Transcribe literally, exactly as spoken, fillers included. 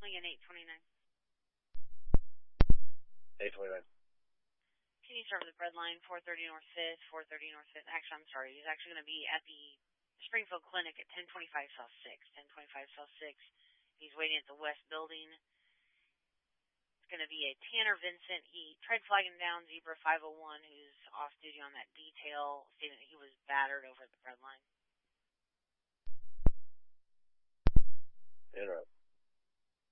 Lincoln eight twenty-nine. eight twenty-nine. Can you serve the bread line, four thirty North fifth, four thirty North fifth? Actually, I'm sorry. He's actually going to be at the Springfield Clinic at ten twenty-five South sixth. ten twenty-five South sixth. He's waiting at the West Building. It's going to be a Tanner Vincent. He tried flagging down Zebra five oh one, who's off duty on that detail, stating that he was battered over at the bread line. Interrupt.